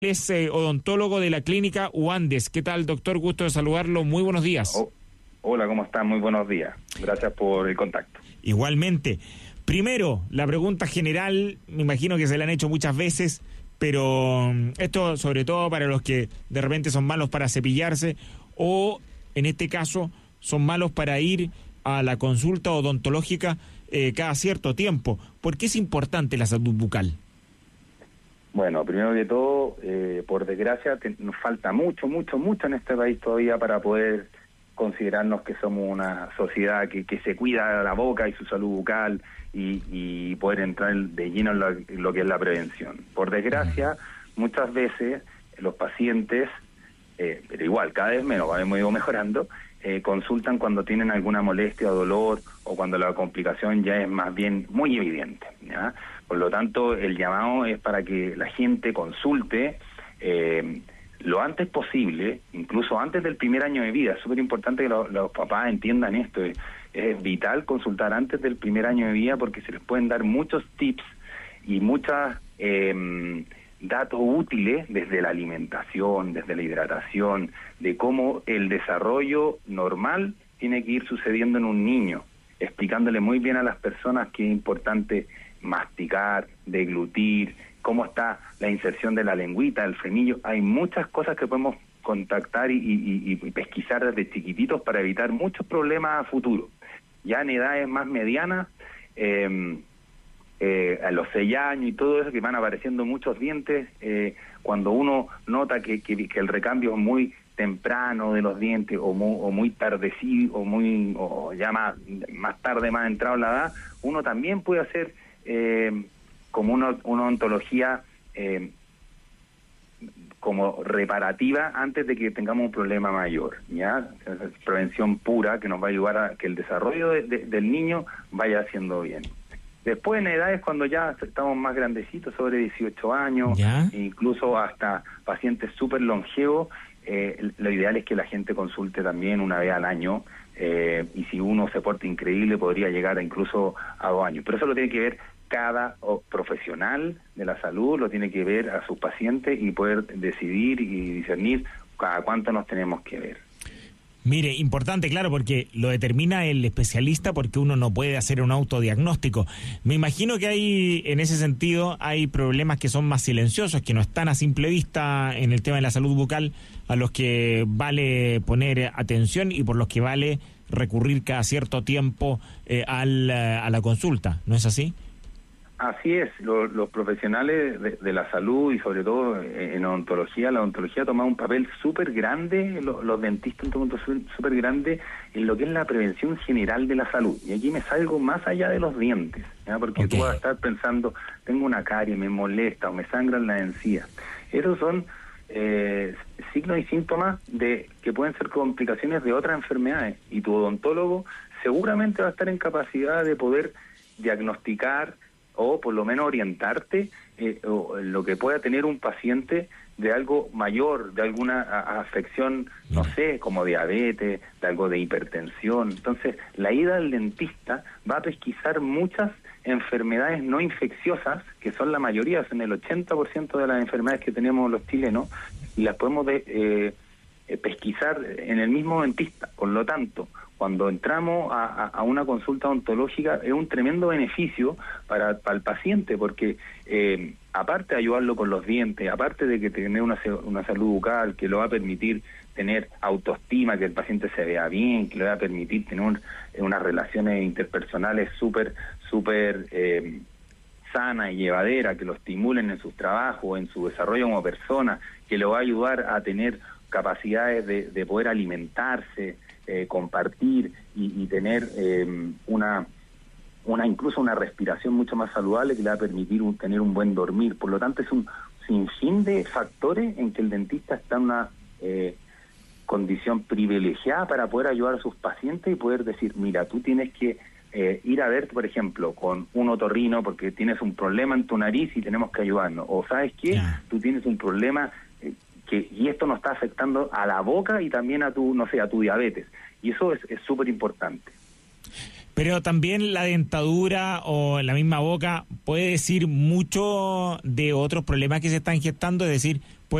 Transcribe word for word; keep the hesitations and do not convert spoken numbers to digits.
Es eh, odontólogo de la clínica UANDES. ¿Qué tal, doctor? Gusto de saludarlo. Muy buenos días. Oh, hola, ¿cómo están? Muy buenos días. Gracias por el contacto. Igualmente. Primero, la pregunta general, me imagino que se la han hecho muchas veces, pero esto sobre todo para los que de repente son malos para cepillarse o, en este caso, son malos para ir a la consulta odontológica eh, cada cierto tiempo. ¿Por qué es importante la salud bucal? Bueno, primero que todo, eh, por desgracia, te, nos falta mucho, mucho, mucho en este país todavía para poder considerarnos que somos una sociedad que, que se cuida la boca y su salud bucal y, y poder entrar de lleno en lo, en lo que es la prevención. Por desgracia, muchas veces los pacientes, eh, pero igual, cada vez menos, hemos ido mejorando, eh, consultan cuando tienen alguna molestia o dolor o cuando la complicación ya es más bien muy evidente, ¿ya? Por lo tanto, el llamado es para que la gente consulte eh, lo antes posible, incluso antes del primer año de vida. Es súper importante que lo, los papás entiendan esto. Es, es vital consultar antes del primer año de vida porque se les pueden dar muchos tips y muchos eh, datos útiles desde la alimentación, desde la hidratación, de cómo el desarrollo normal tiene que ir sucediendo en un niño, explicándole muy bien a las personas que es importante masticar, deglutir, cómo está la inserción de la lengüita, el frenillo. Hay muchas cosas que podemos contactar y, y, y pesquisar desde chiquititos para evitar muchos problemas a futuro. Ya en edades más medianas, eh, eh, a los seis años y todo eso, que van apareciendo muchos dientes, eh, cuando uno nota que, que, que el recambio es muy temprano de los dientes o muy, o muy tardecido o muy o ya más, más tarde, más entrado en la edad, uno también puede hacer Eh, como una, una odontología eh, como reparativa antes de que tengamos un problema mayor, ¿ya? Es prevención pura que nos va a ayudar a que el desarrollo de, de, del niño vaya haciendo bien. Después en edades cuando ya estamos más grandecitos, sobre dieciocho años, ¿ya? Incluso hasta pacientes súper longevos, eh, lo ideal es que la gente consulte también una vez al año, eh, y si uno se porta increíble podría llegar a incluso a dos años. Pero eso lo tiene que ver cada profesional de la salud, lo tiene que ver a sus pacientes y poder decidir y discernir cada cuánto nos tenemos que ver. Mire, importante, claro, porque lo determina el especialista, porque uno no puede hacer un autodiagnóstico. Me imagino que hay, en ese sentido, hay problemas que son más silenciosos, que no están a simple vista en el tema de la salud bucal, a los que vale poner atención y por los que vale recurrir cada cierto tiempo eh, al, a la consulta, ¿no es así? Así es, los, los profesionales de, de la salud y sobre todo en odontología, la odontología ha tomado un papel súper grande, los, los dentistas han tomado un papel súper grande en lo que es la prevención general de la salud. Y aquí me salgo más allá de los dientes, ¿ya? Porque okay. Tú vas a estar pensando, tengo una carie, me molesta o me sangran las encías. Esos son eh, signos y síntomas de que pueden ser complicaciones de otras enfermedades. Y tu odontólogo seguramente va a estar en capacidad de poder diagnosticar o por lo menos orientarte eh, o lo que pueda tener un paciente de algo mayor, de alguna a, afección, no sé, como diabetes, de algo de hipertensión. Entonces, la ida al dentista va a pesquisar muchas enfermedades no infecciosas, que son la mayoría, son el ochenta por ciento de las enfermedades que tenemos los chilenos, y las podemos de, eh, pesquisar en el mismo dentista. Por lo tanto, cuando entramos a, a, a una consulta odontológica es un tremendo beneficio para, para el paciente, porque eh, aparte de ayudarlo con los dientes, aparte de que tener una, una salud bucal que lo va a permitir tener autoestima, que el paciente se vea bien, que le va a permitir tener un, unas relaciones interpersonales súper, súper eh, sanas y llevaderas, que lo estimulen en sus trabajos, en su desarrollo como persona, que lo va a ayudar a tener capacidades de, de poder alimentarse, Eh, compartir y, y tener eh, una una incluso una respiración mucho más saludable que le va a permitir un, tener un buen dormir. Por lo tanto, es un sinfín de factores en que el dentista está en una eh, condición privilegiada para poder ayudar a sus pacientes y poder decir, mira, tú tienes que eh, ir a ver, por ejemplo, con un otorrino porque tienes un problema en tu nariz y tenemos que ayudarnos. O ¿sabes qué? Yeah. Tú tienes un problema eh, que y esto nos está afectando a la boca y también a tu, no sé, a tu diabetes. Y eso es súper importante. Pero también la dentadura o la misma boca puede decir mucho de otros problemas que se están gestando, es decir,